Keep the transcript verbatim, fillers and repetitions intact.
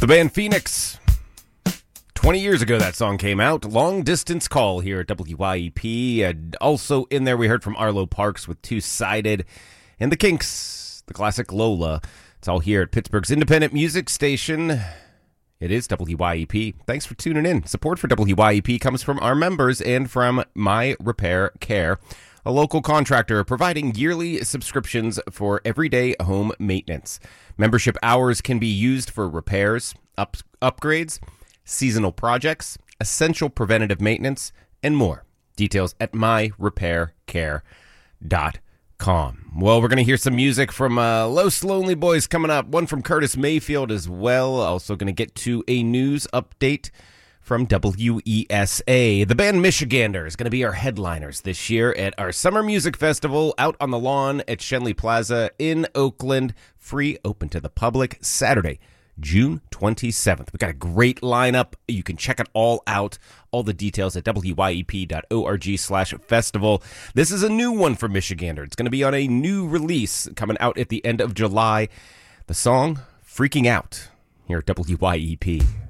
The band Phoenix. twenty years ago that song came out. Long Distance Call here at W Y E P. And also in there we heard from Arlo Parks with Two-Sided. And the Kinks, the classic Lola. It's all here at Pittsburgh's independent music station. It is W Y E P. Thanks for tuning in. Support for W Y E P comes from our members and from My Repair Care, a local contractor providing yearly subscriptions for everyday home maintenance. Membership hours can be used for repairs, up- upgrades, seasonal projects, essential preventative maintenance, and more. Details at my repair care dot com. Well, we're going to hear some music from uh, Los Lonely Boys coming up. One from Curtis Mayfield as well. Also going to get to a news update from W E S A. The band Michigander is going to be our headliners this year at our Summer Music Festival out on the lawn at Shenley Plaza in Oakland. Free, open to the public, Saturday, June twenty-seventh. We've got a great lineup. You can check it all out. All the details at W Y E P dot org slash festival. This is a new one for Michigander. It's going to be on a new release coming out at the end of July. The song, Freaking Out, here at W Y E P.